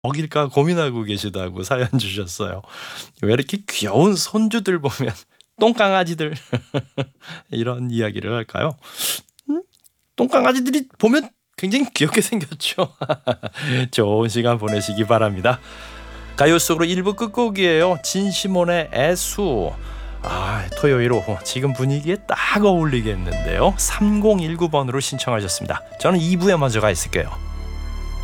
먹일까 고민하고 계시다고 사연 주셨어요. 왜 이렇게 귀여운 손주들 보면 똥강아지들 이런 이야기를 할까요? 똥강아지들이 보면 굉장히 귀엽게 생겼죠. 좋은 시간 보내시기 바랍니다. 가요 속으로 1부 끝곡이에요. 진시몬의 애수. 토요일 오후 지금 분위기에 딱 어울리겠는데요. 3019번으로 신청하셨습니다. 저는 2부에 먼저 가 있을게요.